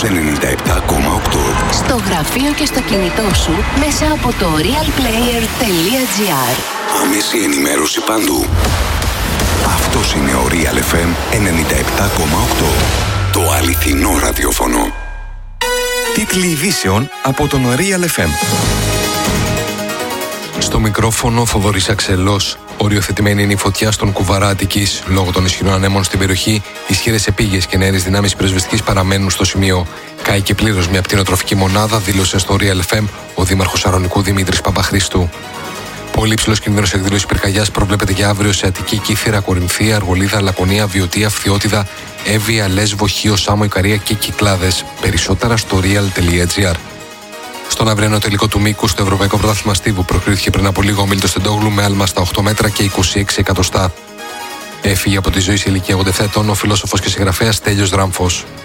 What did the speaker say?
97,8. Στο γραφείο και στο κινητό σου μέσα από το realplayer.gr. Άμεση ενημέρωση παντού. Αυτός είναι ο Real FM 97,8. Το αληθινό ραδιόφωνο. Τίτλοι ειδήσεων από τον Real FM. Στο μικρόφωνο Θοδωρής Αξελός. Οριοθετημένη είναι η φωτιά στον Κουβαρά Αττικής. Λόγω των ισχυρών ανέμων στην περιοχή, ισχυρές επίγειες και νέες δυνάμεις πυροσβεστικής παραμένουν στο σημείο. Κάηκε πλήρως μια πτηνοτροφική μονάδα, δήλωσε στο Real FM ο δήμαρχος Αρωνικού Δημήτρης Παπαχρήστου. Πολύ υψηλός κίνδυνος εκδήλωσης πυρκαγιάς προβλέπεται για αύριο σε Αττική, Κύθυρα, Κορινθία, Αργολίδα, Λακωνία, Βιωτία, Φθιώτιδα, Εύβοια, Λέσβο, Χίο, Σάμο, Ικαρία και Κυκλάδες. Περισσότερα στο real.gr. Στον αυριανό τελικό του μήκους, στο Ευρωπαϊκό Πρωτάθλημα Στίβου προκρίθηκε πριν από λίγο ο Μίλτος Τεντόγλου με άλμα στα 8 μέτρα και 26 εκατοστά. Έφυγε από τη ζωή σε ηλικία 87 ετών ο φιλόσοφος και συγγραφέας Στέλιος Δράμφος.